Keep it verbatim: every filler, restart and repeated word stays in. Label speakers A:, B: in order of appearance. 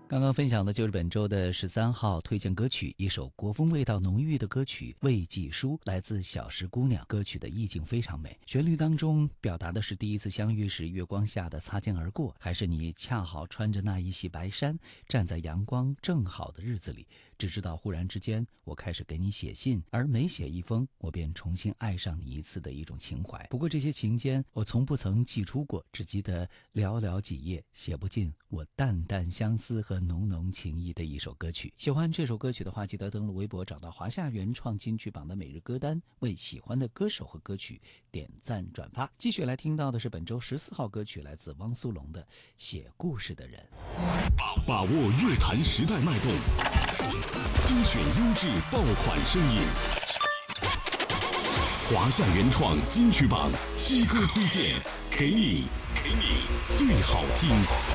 A: 刚刚分享的就是本周的十三号推荐歌曲，一首国风味道浓郁的歌曲《未寄书》，来自小石姑娘。歌曲的意境非常美，旋律当中表达的是第一次相遇时月光下的擦肩而过，还是你恰好穿着那一袭白衫，站在阳光正好的日子里。只知道忽然之间，我开始给你写信，而每写一封，我便重新爱上你一次的一种情怀。不过这些情间，我从不曾寄出过，只记得寥寥几页，写不尽我淡淡相思和浓浓情谊的一首歌曲。喜欢这首歌曲的话，记得登录微博，找到华夏原创金曲榜的每日歌单，为喜欢的歌手和歌曲点赞转发。继续来听到的是本周十四号歌曲，来自汪苏泷的《写故事的人》。
B: 把握乐坛时代脉动，精选优质爆款声音。华夏原创金曲榜新歌推荐，给你给你最好听。